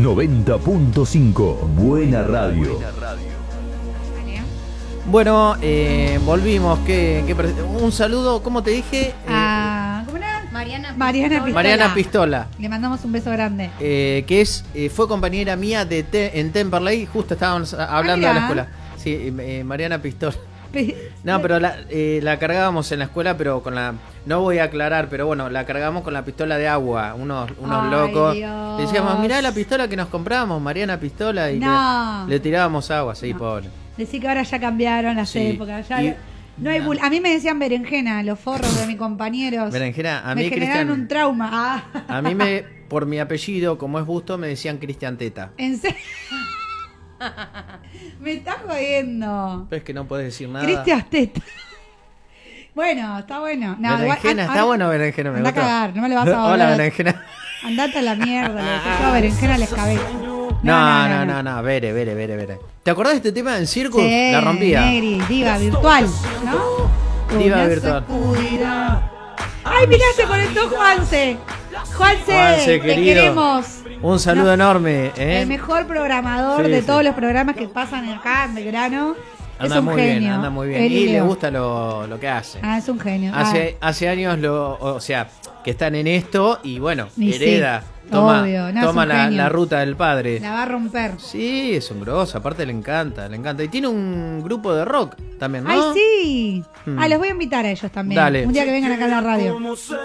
90.5. Buena radio. Bueno, volvimos. Un saludo, ¿cómo te dije? ¿Cómo era? Mariana Pistola. Le mandamos un beso grande. Que fue compañera mía en Temperley. Justo estábamos hablando de la escuela. Sí, Mariana Pistola. No, pero la cargábamos en la escuela, pero con la... No voy a aclarar, pero bueno, la cargábamos con la pistola de agua. Unos locos. Dios. Decíamos, mirá la pistola que nos comprábamos, Mariana Pistola. Y le tirábamos agua, sí, pobre. Decí que ahora ya cambiaron las épocas. Ya no hay a mí me decían berenjena, los forros de mis compañeros. Berenjena, a me mí generaron un trauma. A mí por mi apellido, como es Busto, me decían Cristian Teta. ¿En serio? Me estás jodiendo. Pero es que no podés decir nada. Cristian Teta. Bueno, está bueno. No, berenjena, está bueno berenjena, me gusta. Anda a cagar, no me lo vas a Hola, berenjena. Andate a la mierda, le decís yo a berenjena les cabeza. No, Vere. ¿Te acordás de este tema en Circus? Sí, la rompía. Negri, diva virtual, ¿no? Diva virtual. Ay, mirá, se conectó Juanse, te querido. queremos. Un saludo enorme. El mejor programador de todos los programas que pasan acá en Belgrano. Anda muy bien, anda muy bien. Y le gusta lo que hace. Es un genio. Hace años, que están en esto y bueno, hereda. Toma la ruta del padre. La va a romper. Sí, es un grosso, aparte le encanta. Y tiene un grupo de rock también, ¿no? ¡Ay, sí! Los voy a invitar a ellos también. Dale. Un día que vengan acá a la radio.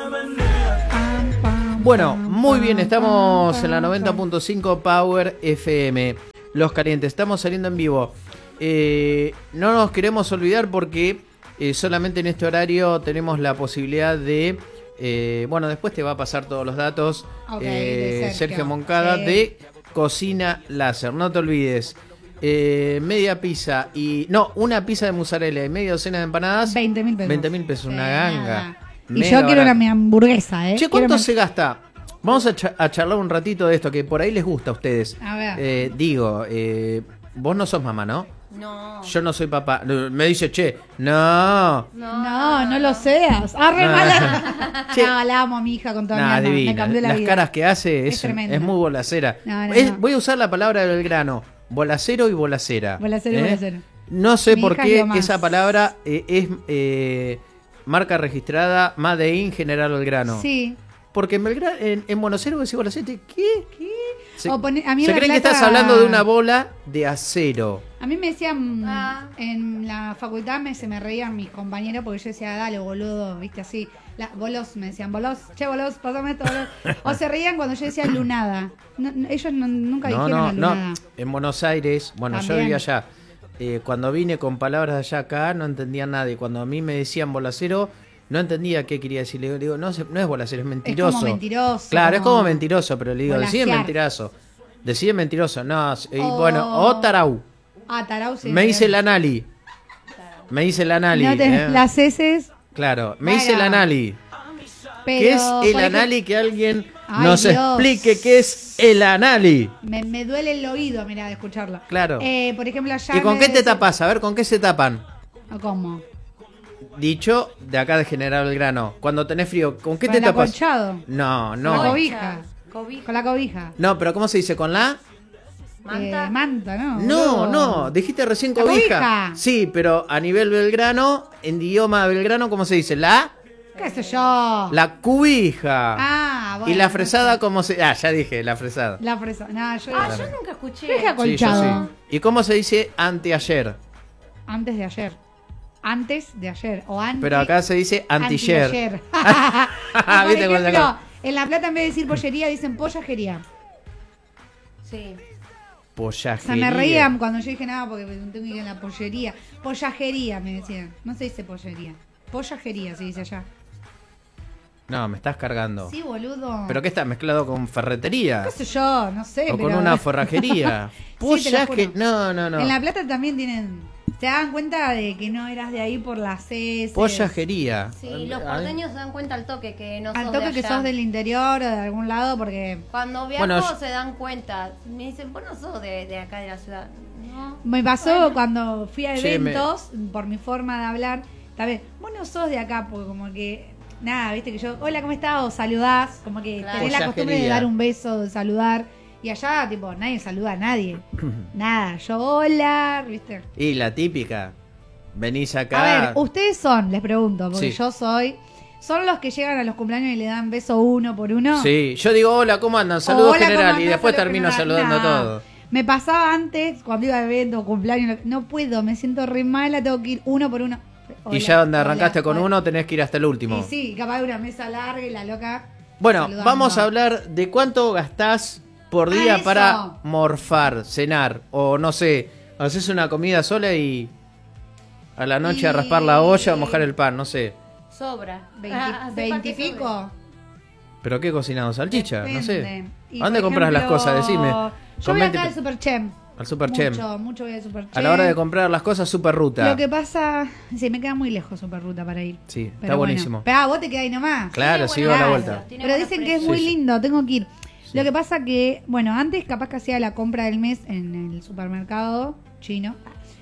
Bueno, muy bien, estamos en la 90.5 Power FM. Los Calientes, estamos saliendo en vivo. No nos queremos olvidar porque solamente en este horario tenemos la posibilidad de... después te va a pasar todos los datos. De Sergio Moncada de Cocina Láser. No te olvides. Media pizza y... No, una pizza de mozzarella y media docena de empanadas. 20.000 pesos. 20.000 pesos, una ganga. Y yo quiero mi hamburguesa, Che, ¿cuánto se gasta? Vamos a charlar un ratito de esto, que por ahí les gusta a ustedes. A ver. Vos no sos mamá, ¿no? No. Yo no soy papá. Me dice, che, no lo seas. Re mala. No, la amo a mi hija con toda mi alma. Me cambió la vida. Las caras que hace es muy bolacera. No. Voy a usar la palabra del grano. Bolacero y bolacera. Bolacero. No sé por qué esa palabra es marca registrada Made in General Belgrano. Sí. Porque en Buenos Aires vos decís bolacete, ¿qué? Se creen que estás hablando de una bola de acero. A mí me decían en la facultad se me reían mis compañeros porque yo decía, dale, boludo, viste así. Bolos, me decían, bolos, che, bolos, pásame esto, bolos. O se reían cuando yo decía lunada. Ellos nunca dijeron la lunada. No, en Buenos Aires, yo vivía allá. Cuando vine con palabras de allá acá, no entendía nada. Y cuando a mí me decían bolacero, no entendía qué quería decir. Le digo, no es bolacero, es mentiroso. Es como mentiroso. Claro, es como mentiroso, pero le digo, decide mentiroso. No, o tarau. Tarau sí. Me dice la Nali. No las heces. Claro, me dice la Nali. ¿Qué es el anali? Que alguien nos explique qué es el anali. Me duele el oído, mirá, de escucharlo. Claro. Por ejemplo, allá. ¿Y con qué te tapas? A ver, ¿con qué se tapan? ¿Cómo? Dicho de acá de General Belgrano. Cuando tenés frío, ¿con qué te tapas? Acolchado. No. Con la cobija. Con la cobija. No, pero ¿cómo se dice? ¿Con la? Manta, ¿no? No, dijiste recién cobija. Sí, pero a nivel Belgrano, en idioma Belgrano, ¿cómo se dice? ¿La? ¿Qué sé yo? La cubija. Bueno. ¿Y la fresada cómo se...? Ya dije, la fresada. La fresada. Yo nunca escuché. Dije acolchado. Sí, yo sí. ¿Y cómo se dice anteayer? Antes de ayer. Pero acá se dice antiller. Por ejemplo, en La Plata en vez de decir pollería dicen pollajería. Sí. Pollajería. O sea, me reían cuando yo dije nada porque tengo que ir a la pollería. Pollajería me decían. No se dice pollería. Pollajería se dice allá. No, me estás cargando. Sí, boludo. ¿Pero qué está mezclado con ferretería? ¿Qué sé yo? No sé. O con una forrajería. No. En La Plata también tienen... ¿Se dan cuenta de que no eras de ahí por las heces? Pollajería. Sí, los porteños se dan cuenta al toque que no sos de allá. Al toque que sos del interior o de algún lado porque... Cuando viajo se dan cuenta. Me dicen, vos no sos de acá de la ciudad. No. Me pasó cuando fui a eventos, por mi forma de hablar, también, vos no sos de acá porque como que... Nada, viste que yo, hola, ¿cómo estás? O saludás, como que tenés la costumbre de dar un beso, de saludar. Y allá, tipo, nadie saluda a nadie. Nada, yo hola, ¿viste? Y la típica, venís acá. A ver, ustedes son, les pregunto, porque Sí. yo soy... ¿Son los que llegan a los cumpleaños y le dan beso uno por uno? Sí, yo digo hola, ¿cómo andan? Saludo Hola, ¿cómo general y andás? después Saludo termino general. saludando a Nah. todos. Me pasaba antes, cuando iba a evento, cumpleaños, no puedo, me siento re mala, tengo que ir uno por uno. Y Hola, ya donde hola, arrancaste con hola. uno tenés que ir hasta el último. Y sí, capaz de una mesa larga y la loca. Bueno, saludando. vamos a hablar de cuánto gastás por día eso. para morfar, cenar, o no sé, haces una comida sola y a la noche a raspar la olla o mojar el pan, no sé. Sobra. 20 y pico. ¿Pero qué cocinado? ¿Salchicha? No sé. Depende. Y, ¿A dónde por compras las ejemplo, cosas? Decime. Yo Con voy 20 acá al Superchem. Al Superchem. Mucho voy al Superchem. A la hora de comprar las cosas, super ruta. Lo que pasa, sí, me queda muy lejos Superruta para ir. Sí, está Pero buenísimo. Pero vos te quedás ahí nomás. Claro, Tiene sigo a buenos la Claro. vuelta. Tiene Pero buenos dicen que es precios. muy Sí, sí. lindo, tengo que ir. Sí. Lo que pasa que, bueno, antes capaz que hacía la compra del mes en el supermercado chino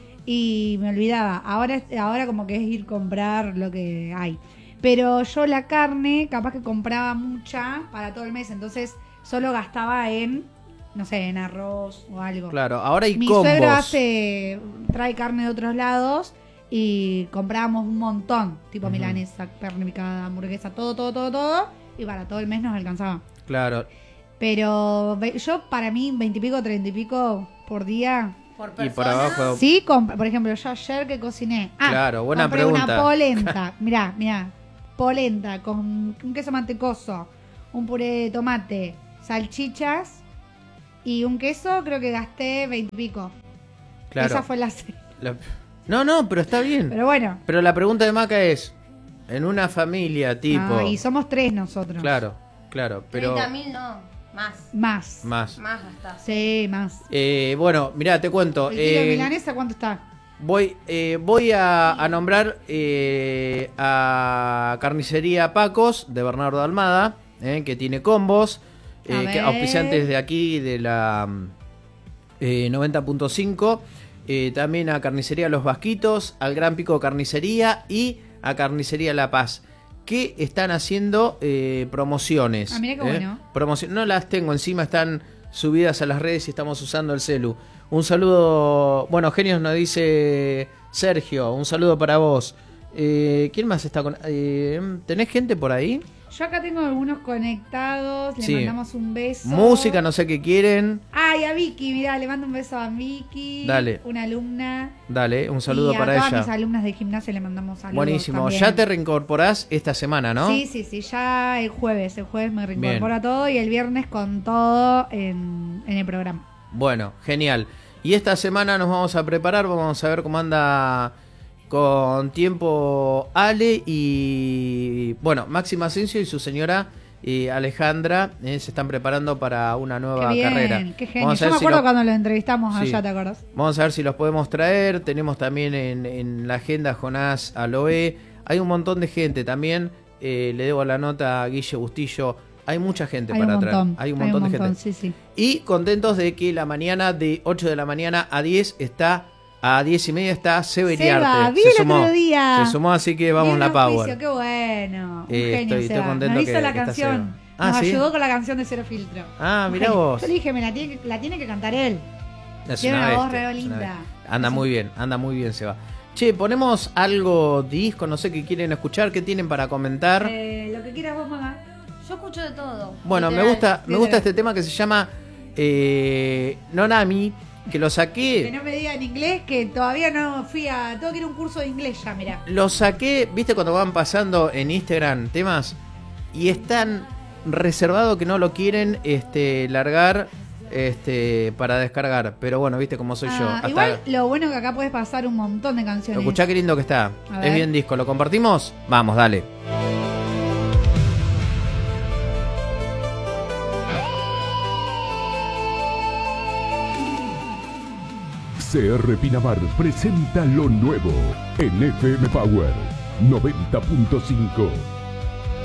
y me olvidaba. Ahora como que es ir comprar lo que hay. Pero yo la carne capaz que compraba mucha para todo el mes, entonces solo gastaba en, no sé, en arroz o algo. Claro, ahora hay Mi combos. suegro trae carne de otros lados y comprábamos un montón, tipo Ujú. milanesa, carne picada, hamburguesa, todo, y para todo el mes nos alcanzaba. Claro. Pero yo para mí 20 y pico, 30 y pico por día. Por Y por persona. abajo. Sí, por ejemplo, yo ayer que cociné. Claro, buena compré pregunta. una polenta, mirá, polenta con un queso mantecoso, un puré de tomate, salchichas y un queso, creo que gasté 20 y pico. Claro. Esa fue la cena. No, pero está bien. Pero bueno. Pero la pregunta de Maca es, en una familia tipo... Ah, y somos 3 nosotros. Claro, pero 30.000 no, más. Más. más. Gastás. Sí, más. Bueno, mirá, te cuento. ¿El kilo de milanesa cuánto está? Voy a nombrar a Carnicería Pacos de Bernardo Almada, que tiene combos, A ver. auspiciantes de aquí de la 90.5, también a Carnicería Los Vasquitos, al Gran Pico Carnicería y a Carnicería La Paz, que están haciendo promociones. Ah, mirá qué bueno. No las tengo encima, están subidas a las redes y estamos usando el celu. Un saludo, bueno, Genios nos dice Sergio, un saludo para vos. ¿Quién más está con...? ¿Tenés gente por ahí? Yo acá tengo algunos conectados, le Sí. mandamos un beso. Música, no sé qué quieren. Ay, a Vicky, mirá, le mando un beso a Vicky. Dale. Una alumna. Dale, un saludo y para a todas ella. mis alumnas de gimnasio le mandamos saludos. Buenísimo. también. Ya te reincorporás esta semana, ¿no? Sí, ya el jueves me reincorpora todo y el viernes con todo en el programa. Bueno, genial. Y esta semana nos vamos a preparar, vamos a ver cómo anda con tiempo Ale y, bueno, Máxima Asensio y su señora Alejandra se están preparando para una nueva Qué bien, carrera. qué genio. Vamos a Yo ver me si acuerdo lo- cuando lo entrevistamos Sí. allá, ¿te acordás? Vamos a ver si los podemos traer. Tenemos también en la agenda Jonás Aloe. Hay un montón de gente también. Le debo la nota a Guille Bustillo. Hay mucha gente Hay para un traer. montón. Hay un montón de gente. Sí, sí. Y contentos de que la mañana de 8 de la mañana a 10 está, a 10 y media está Seberiarte. Seba, vi el otro día. Se sumó, así que vamos Bien la auspicio, power. Qué bueno. Un genio, estoy Seba. contento Nos hizo que la está canción. Seba. Ah, Nos ¿sí? ayudó con la canción de Cero Filtro. Ah, Un mirá genio. vos. Yo le dije, la tiene que cantar él. Es Tiene una voz bestia, re es una linda. bestia. Anda muy bien, Seba. Che, ponemos algo disco, no sé qué quieren escuchar, qué tienen para comentar. Lo que quieras vos, mamá. Yo escucho de todo. Bueno, literal. me gusta este tema que se llama Nonami, que lo Que saqué. no me diga en inglés, que todavía no fui a... Tengo que ir a un curso de inglés ya, mirá. Lo saqué, viste cuando van pasando en Instagram temas y es tan reservado que no lo quieren largar para descargar. Pero bueno, viste cómo soy yo. Hasta- Igual lo bueno que acá puedes pasar un montón de canciones. Escuchá qué lindo que está. A Es ver. bien disco. ¿Lo compartimos? Vamos, dale. CR Pinamar presenta lo nuevo en FM Power 90.5.